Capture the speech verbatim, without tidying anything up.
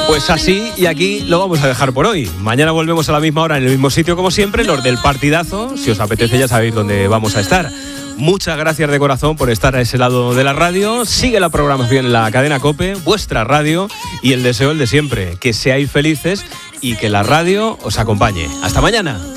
Pues así y aquí lo vamos a dejar por hoy. Mañana volvemos a la misma hora en el mismo sitio como siempre, los del partidazo. Si os apetece ya sabéis dónde vamos a estar. Muchas gracias de corazón por estar a ese lado de la radio. Sigue la programación en la cadena COPE, vuestra radio, y el deseo el de siempre, que seáis felices y que la radio os acompañe. Hasta mañana.